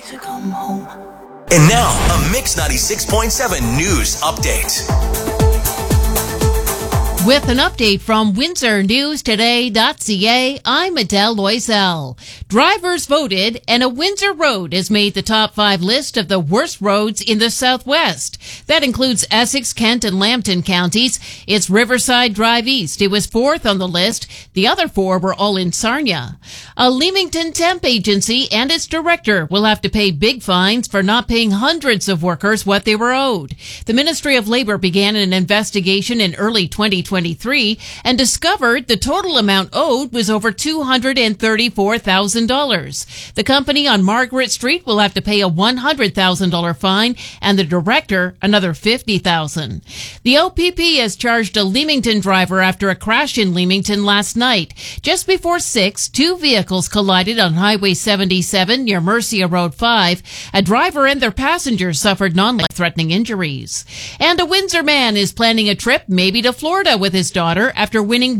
to come home. And now, a Mix 96.7 news update. With an update from WindsorNewsToday.ca, I'm Adele Loisel. Drivers voted, and a Windsor road has made the top 5 list of the worst roads in the Southwest. That includes Essex, Kent, and Lambton counties. It's Riverside Drive East. It was 4th on the list. The other 4 were all in Sarnia. A Leamington temp agency and its director will have to pay big fines for not paying hundreds of workers what they were owed. The Ministry of Labour began an investigation in early 2023 and discovered the total amount owed was over $234,000. The company on Margaret Street will have to pay a $100,000 fine and the director another $50,000. The OPP has charged a Leamington driver after a crash in Leamington last night. Just before 6, 2 vehicles collided on Highway 77 near Mercia Road 5. A driver and their passengers suffered non-life-threatening injuries. And a Windsor man is planning a trip maybe to Florida with his daughter after winning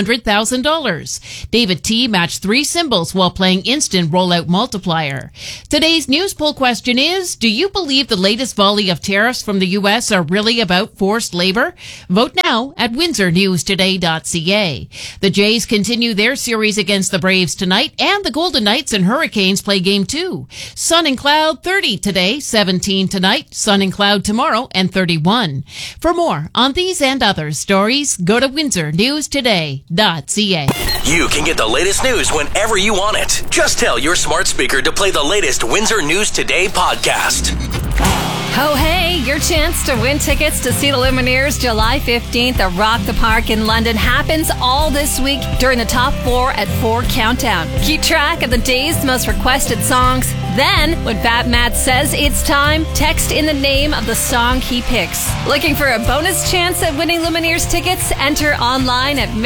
$100,000. David T. matched 3 symbols while playing Instant Rollout Multiplier. Today's news poll question is, do you believe the latest volley of tariffs from the U.S. are really about forced labor? Vote now at WindsorNewsToday.ca. The Jays continue their series against the Braves tonight, and the Golden Knights and Hurricanes play Game 2. Sun and cloud 30 today, 17 tonight, sun and cloud tomorrow, and 31. For more on these and other stories, go to WindsorNewsToday.ca. You can get the latest news whenever you want it. Just tell your smart speaker to play the latest Windsor News Today podcast. Oh, hey, your chance to win tickets to see the Lumineers July 15th at Rock the Park in London happens all this week during the Top 4 at 4 countdown. Keep track of the day's most requested songs. Then, when Fat Matt says it's time, text in the name of the song he picks. Looking for a bonus chance at winning Lumineers tickets? Enter online at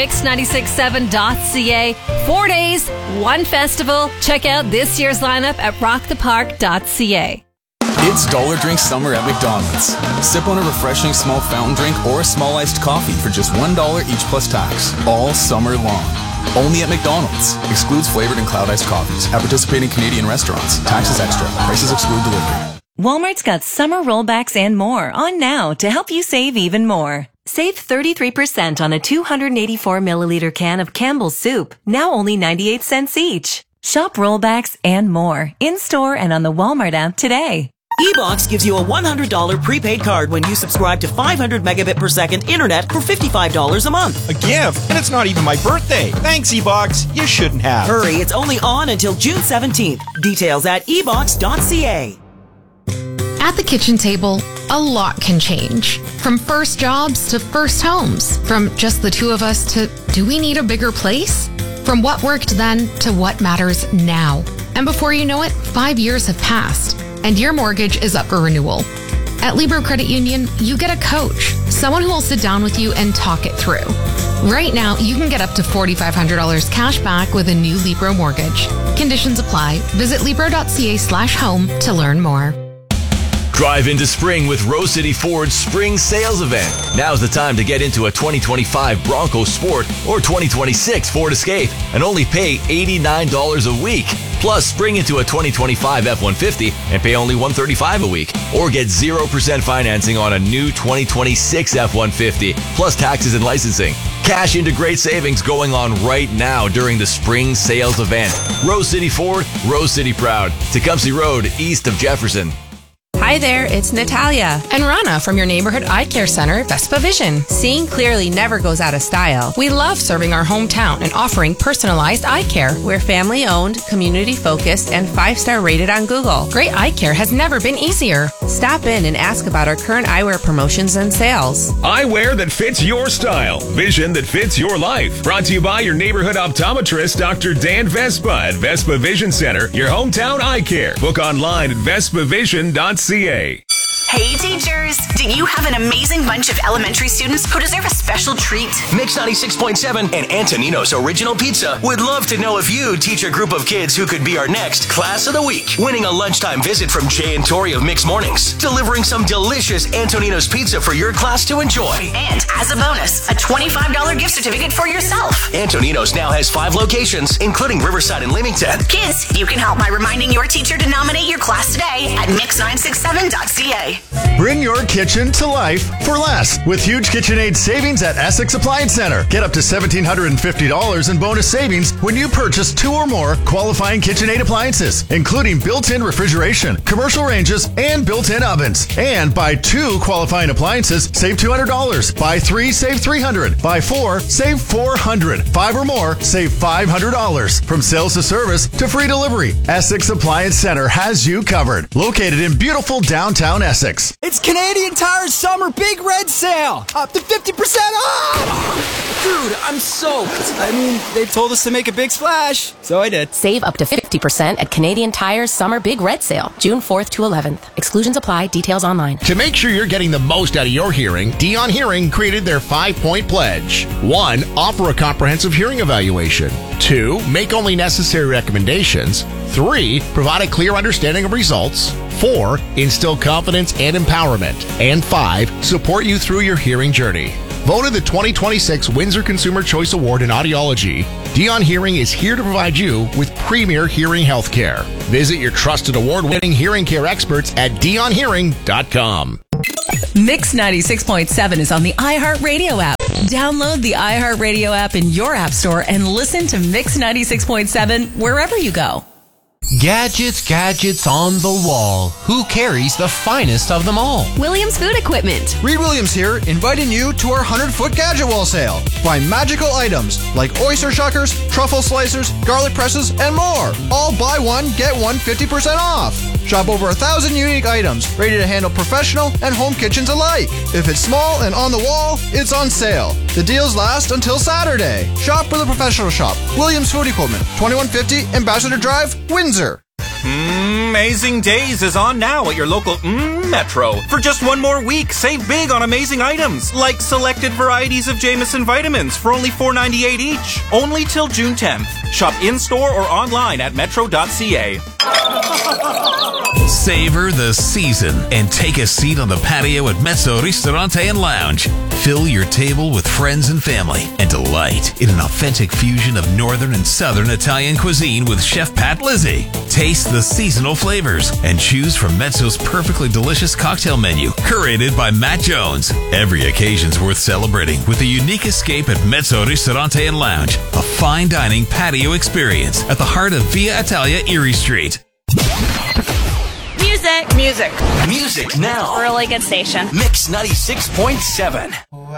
mix967.ca. 4 days, 1 festival. Check out this year's lineup at rockthepark.ca. It's Dollar Drink Summer at McDonald's. Sip on a refreshing small fountain drink or a small iced coffee for just $1 each plus tax, all summer long. Only at McDonald's. Excludes flavored and cloud iced coffees at participating Canadian restaurants. Taxes extra. Prices exclude delivery. Walmart's got summer rollbacks and more on now to help you save even more. Save 33% on a 284 milliliter can of Campbell's soup, now only 98 cents each. Shop rollbacks and more in-store and on the Walmart app today. eBox gives you a $100 prepaid card when you subscribe to 500 megabit per second internet for $55 a month. A gift? And it's not even my birthday. Thanks, eBox. You shouldn't have. Hurry, it's only on until June 17th. Details at ebox.ca. At the kitchen table, a lot can change. From first jobs to first homes. From just the 2 of us to, do we need a bigger place? From what worked then to what matters now. And before you know it, 5 years have passed. And your mortgage is up for renewal. At Libro Credit Union, you get a coach, someone who will sit down with you and talk it through. Right now, you can get up to $4,500 cash back with a new Libro mortgage. Conditions apply. Visit Libro.ca/home to learn more. Drive into spring with Rose City Ford's spring sales event. Now's the time to get into a 2025 Bronco Sport or 2026 Ford Escape and only pay $89 a week. Plus, spring into a 2025 F-150 and pay only $135 a week. Or get 0% financing on a new 2026 F-150, plus taxes and licensing. Cash into great savings going on right now during the spring sales event. Rose City Ford, Rose City proud. Tecumseh Road, east of Jefferson. Hi there, it's Natalia. And Rana from your neighborhood eye care center, Vespa Vision. Seeing clearly never goes out of style. We love serving our hometown and offering personalized eye care. We're family owned, community focused, and 5-star rated on Google. Great eye care has never been easier. Stop in and ask about our current eyewear promotions and sales. Eyewear that fits your style. Vision that fits your life. Brought to you by your neighborhood optometrist, Dr. Dan Vespa at Vespa Vision Center, your hometown eye care. Book online at vespavision.ca. Hey teachers, do you have an amazing bunch of elementary students who deserve a special treat? Mix 96.7 and Antonino's Original Pizza would love to know if you teach a group of kids who could be our next Class of the Week. Winning a lunchtime visit from Jay and Tori of Mix Mornings. Delivering some delicious Antonino's Pizza for your class to enjoy. And as a bonus, a $25 gift certificate for yourself. Antonino's now has 5 locations, including Riverside and Leamington. Kids, you can help by reminding your teacher to nominate your class to mix967.ca. Bring your kitchen to life for less with huge KitchenAid savings at Essex Appliance Center. Get up to $1,750 in bonus savings when you purchase 2 or more qualifying KitchenAid appliances, including built-in refrigeration, commercial ranges, and built-in ovens. And buy 2 qualifying appliances, save $200. Buy 3, save $300. Buy 4, save $400. 5 or more, save $500. From sales to service to free delivery, Essex Appliance Center has you covered. Located in beautiful downtown Essex. It's Canadian Tire's Summer Big Red Sale! Up to 50% off! Dude, I'm soaked. I mean, they told us to make a big splash, so I did. Save up to 50% at Canadian Tire's Summer Big Red Sale, June 4th to 11th. Exclusions apply. Details online. To make sure you're getting the most out of your hearing, Dion Hearing created their 5-point pledge. 1. Offer a comprehensive hearing evaluation. 2. Make only necessary recommendations. 3. Provide a clear understanding of results. 4. Instill confidence and empowerment. And 5. Support you through your hearing journey. Voted the 2026 Windsor Consumer Choice Award in Audiology, Dion Hearing is here to provide you with premier hearing health care. Visit your trusted award-winning hearing care experts at dionhearing.com. Mix 96.7 is on the iHeartRadio app. Download the iHeartRadio app in your app store and listen to Mix 96.7 wherever you go. Gadgets on the wall. Who carries the finest of them all? Williams Food Equipment. Reed Williams here, inviting you to our 100-foot gadget wall sale. Find magical items like oyster shuckers, truffle slicers, garlic presses, and more. All buy one, get one 50% off. Shop over 1,000 unique items, ready to handle professional and home kitchens alike. If it's small and on the wall, it's on sale. The deals last until Saturday. Shop for the professional shop. Williams Food Equipment, 2150 Ambassador Drive, Windsor. Amazing Days is on now at your local Metro. For just one more week, save big on amazing items, like selected varieties of Jameson vitamins for only $4.98 each. Only till June 10th. Shop in-store or online at metro.ca. Savor the season and take a seat on the patio at Mezzo Ristorante and Lounge. Fill your table with friends and family and delight in an authentic fusion of northern and southern Italian cuisine with Chef Pat Lizzie. Taste the seasonal flavors and choose from Mezzo's perfectly delicious cocktail menu, curated by Matt Jones. Every occasion's worth celebrating with a unique escape at Mezzo Ristorante and Lounge, a fine dining patio experience at the heart of Via Italia, Erie Street. Music now. Really good station. Mix 96.7.